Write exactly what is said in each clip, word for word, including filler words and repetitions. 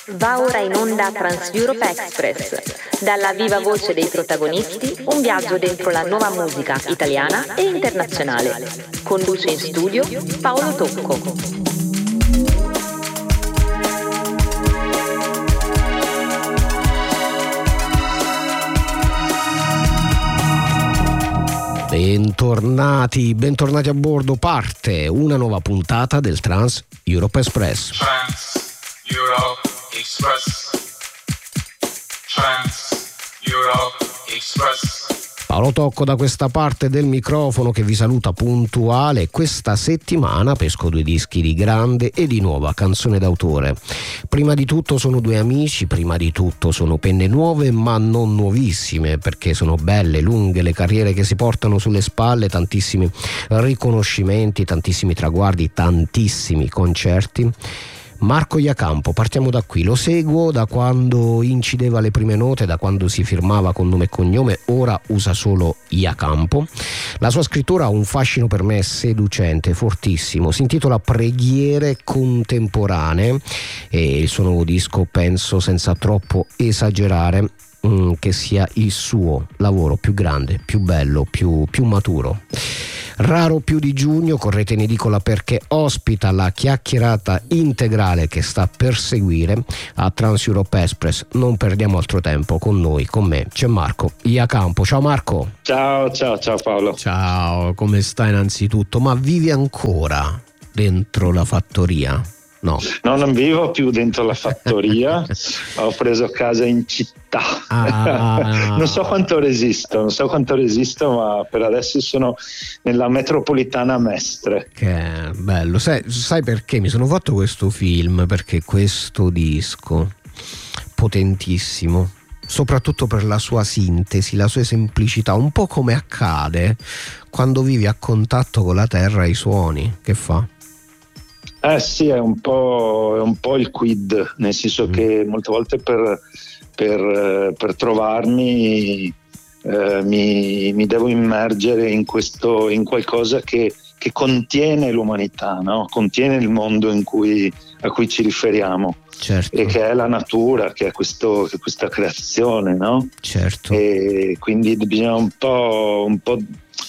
Va ora in onda Trans Europe Express. Dalla viva voce dei protagonisti, un viaggio dentro la nuova musica italiana e internazionale. Conduce in studio Paolo Tocco. Bentornati, bentornati a bordo. Parte una nuova puntata del Trans Europe Express. Trans Europe Express. Trans Europe Express. Paolo Tocco da questa parte del microfono che vi saluta puntuale. Questa settimana pesco due dischi di grande e di nuova canzone d'autore. Prima di tutto sono due amici, prima di tutto sono penne nuove ma non nuovissime, perché sono belle, lunghe le carriere che si portano sulle spalle, tantissimi riconoscimenti, tantissimi traguardi, tantissimi concerti. Marco Iacampo, partiamo da qui, lo seguo da quando incideva le prime note, da quando si firmava con nome e cognome, ora usa solo Iacampo. La sua scrittura ha un fascino per me seducente, fortissimo, si intitola Preghiere contemporanee e il suo nuovo disco penso senza troppo esagerare mh, che sia il suo lavoro più grande, più bello, più, più maturo. Raro più di giugno, correte in edicola perché ospita la chiacchierata integrale che sta per seguire a Trans Europe Express. Non perdiamo altro tempo, con noi, con me, c'è Marco Iacampo. Ciao Marco. Ciao, ciao, ciao Paolo. Ciao, come stai innanzitutto? Ma vivi ancora dentro la fattoria? No. No, non vivo più dentro la fattoria, ho preso casa in città. Ah. Non so quanto resisto, non so quanto resisto, ma per adesso sono nella metropolitana Mestre. Che bello, sai, sai perché mi sono fatto questo film? Perché questo disco potentissimo, soprattutto per la sua sintesi, la sua semplicità, un po' come accade quando vivi a contatto con la terra e i suoni, che fa? Eh sì, è un po', è un po' il quid, nel senso mm. che molte volte per, per, per trovarmi eh, mi, mi devo immergere in questo, in qualcosa che, che contiene l'umanità, no? Contiene il mondo in cui, a cui ci riferiamo. Certo. E che è la natura, che è, questo, che è questa creazione, no? Certo. E quindi bisogna un po', un po'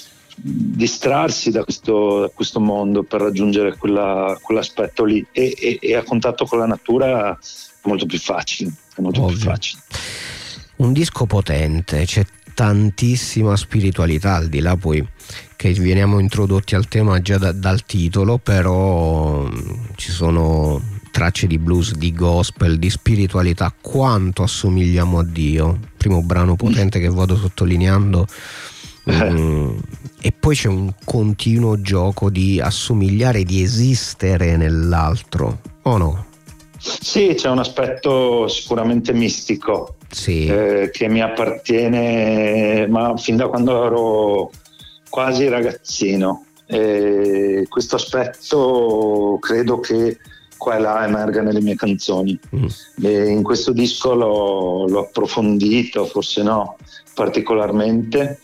distrarsi da questo, da questo mondo per raggiungere quella, quell'aspetto lì e, e, e a contatto con la natura è molto più facile, è molto Ovvio. più facile. Un disco potente, c'è tantissima spiritualità, al di là poi che veniamo introdotti al tema già da, dal titolo, però ci sono tracce di blues, di gospel, di spiritualità. Quanto assomigliamo a Dio, primo brano potente che vado sottolineando. Mm, e poi c'è un continuo gioco di assomigliare, di esistere nell'altro, o no? Sì, c'è un aspetto sicuramente mistico, sì. eh, che mi appartiene ma fin da quando ero quasi ragazzino, e questo aspetto credo che qua e là emerga nelle mie canzoni. mm. E in questo disco l'ho, l'ho approfondito, forse no particolarmente,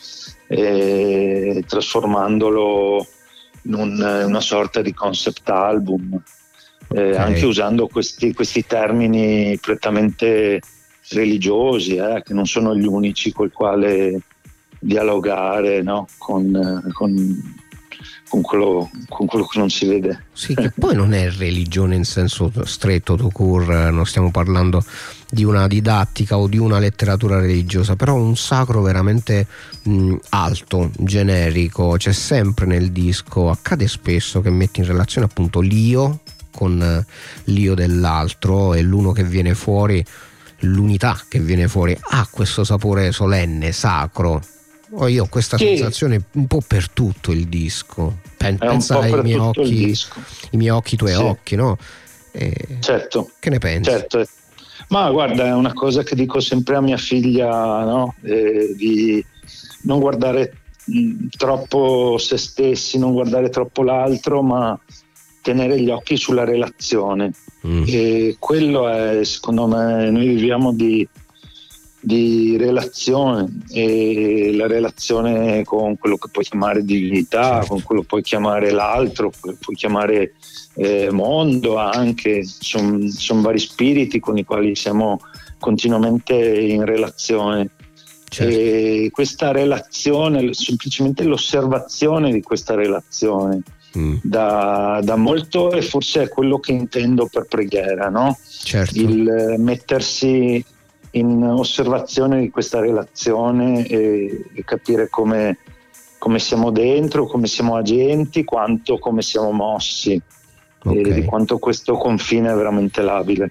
e trasformandolo in un, una sorta di concept album, eh, okay. Anche usando questi, questi termini prettamente religiosi, eh, che non sono gli unici col quale dialogare, no? con, con, con, quello, con quello che non si vede. Sì, che poi non è religione in senso stretto, tout court, non stiamo parlando di una didattica o di una letteratura religiosa, però un sacro veramente mh, alto, generico. C'è sempre nel disco, accade spesso che metti in relazione appunto l'io con l'io dell'altro, e l'uno che viene fuori, l'unità che viene fuori ha questo sapore solenne, sacro. Oh, io ho questa sì. sensazione un po' per tutto il disco. Pen- pensa ai miei occhi, i miei occhi, i tuoi sì. occhi, no? E certo. Che ne pensi? Certo. Ma guarda, è una cosa che dico sempre a mia figlia, no? Eh, di non guardare mh, troppo se stessi, non guardare troppo l'altro, ma tenere gli occhi sulla relazione. Mm. E quello è, secondo me, noi viviamo di di relazione, e la relazione con quello che puoi chiamare divinità, con quello che puoi chiamare l'altro, quello che puoi chiamare eh, mondo anche, sono son vari spiriti con i quali siamo continuamente in relazione. Certo. E questa relazione, semplicemente l'osservazione di questa relazione mm. da, da molto, e forse è quello che intendo per preghiera, no? Certo. Il mettersi in osservazione di questa relazione e, e capire come, come siamo dentro, come siamo agenti, quanto come siamo mossi, okay. E di quanto questo confine è veramente labile.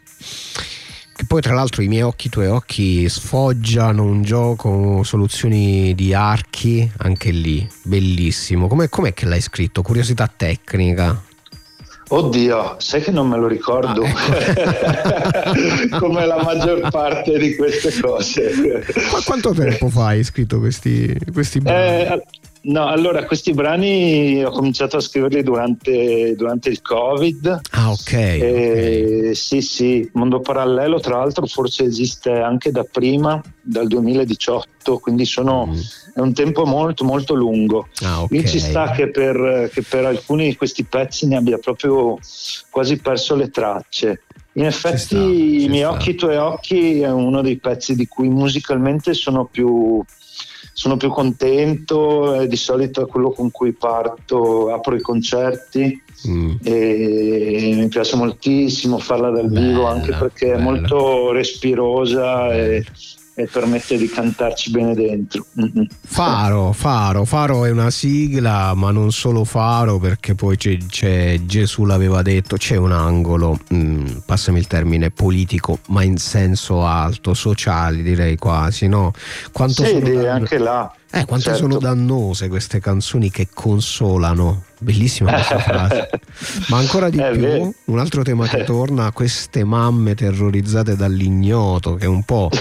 Che poi tra l'altro i miei occhi, i tuoi occhi sfoggiano un gioco, soluzioni di archi, anche lì, bellissimo. Com'è, com'è che l'hai scritto? Curiosità tecnica. Oddio, sai che non me lo ricordo, ah, ecco. Come la maggior parte di queste cose. Ma quanto tempo fa hai scritto questi, questi brani? Eh, no, allora questi brani ho cominciato a scriverli durante, durante il Covid. Ah, ok. E, okay. Sì, sì, Mondo Parallelo tra l'altro forse esiste anche da prima, dal duemiladiciotto, quindi sono... Mm. È un tempo molto molto lungo. Ah, okay. Quindi ci sta che per, che per alcuni di questi pezzi ne abbia proprio quasi perso le tracce. In effetti sta, I miei sta. occhi, i tuoi occhi è uno dei pezzi di cui musicalmente sono più, sono più contento, è di solito è quello con cui parto, apro i concerti. Mm. E mi piace moltissimo farla dal bella, vivo, anche perché bella. È molto respirosa e e permette di cantarci bene dentro. Mm-hmm. Faro, Faro, Faro è una sigla, ma non solo Faro, perché poi c'è, c'è Gesù l'aveva detto, c'è un angolo, mm, passami il termine, politico, ma in senso alto, sociale direi quasi, no? Quanto sì, sono dan- anche là. Eh, quanto certo. sono dannose queste canzoni che consolano. Bellissima questa frase. Ma ancora di è più, vero. Un altro tema che torna, queste mamme terrorizzate dall'ignoto, che è un po'...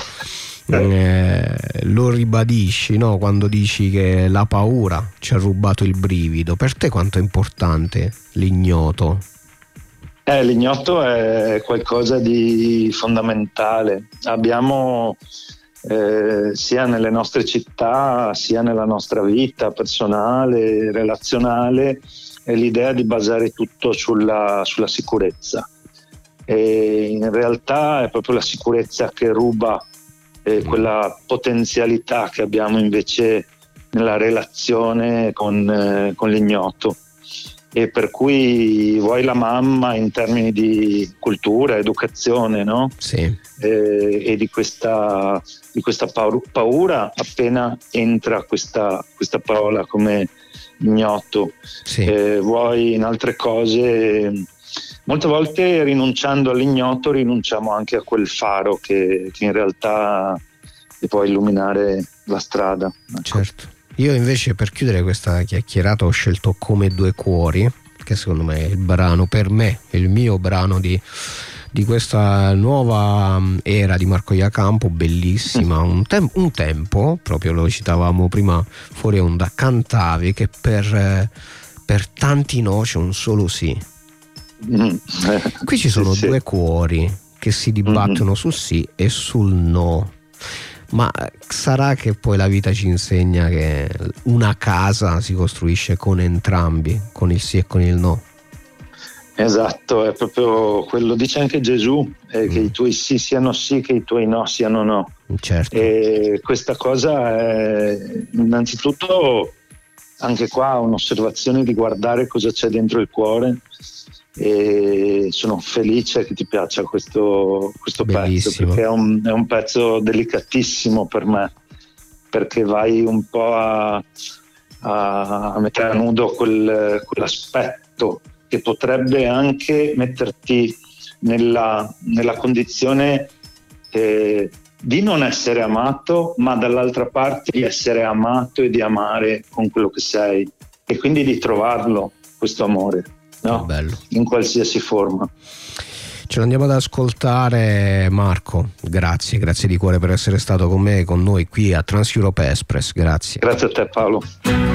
Eh, lo ribadisci, no? Quando dici che la paura ci ha rubato il brivido. Per te quanto è importante l'ignoto? Eh, l'ignoto è qualcosa di fondamentale. Abbiamo eh, sia nelle nostre città sia nella nostra vita personale, relazionale, è l'idea di basare tutto sulla, sulla sicurezza, e in realtà è proprio la sicurezza che ruba e quella potenzialità che abbiamo invece nella relazione con, eh, con l'ignoto, e per cui vuoi la mamma in termini di cultura, educazione, no? Sì. Eh, e di questa, di questa paura appena entra questa, questa parola come ignoto. Sì. Eh, vuoi in altre cose. Molte volte rinunciando all'ignoto rinunciamo anche a quel faro che, che in realtà ti può illuminare la strada. Ecco. Certo. Io invece, per chiudere questa chiacchierata, ho scelto Come due cuori, che secondo me è il brano, per me è il mio brano di, di questa nuova era di Marco Iacampo, bellissima. Mm. Un, tem- un tempo, proprio lo citavamo prima fuori onda, cantavi che per, per tanti no c'è un solo sì. Mm. Qui ci sono sì, due sì. cuori che si dibattono mm-hmm. sul sì e sul no, ma sarà che poi la vita ci insegna che una casa si costruisce con entrambi, con il sì e con il no? Esatto, è proprio quello, dice anche Gesù, eh, mm. che i tuoi sì siano sì, che i tuoi no siano no. Certo. E questa cosa è innanzitutto anche qua un'osservazione di guardare cosa c'è dentro il cuore, e sono felice che ti piaccia questo, questo pezzo, perché è un, è un pezzo delicatissimo per me, perché vai un po' a, a, a mettere a nudo quel, quell'aspetto che potrebbe anche metterti nella, nella condizione eh, di non essere amato, ma dall'altra parte di essere amato e di amare con quello che sei, e quindi di trovarlo, questo amore, no? Bello. In qualsiasi forma. Ce lo andiamo ad ascoltare, Marco. Grazie, grazie di cuore per essere stato con me e con noi qui a Trans Europe Express. Grazie. Grazie a te, Paolo.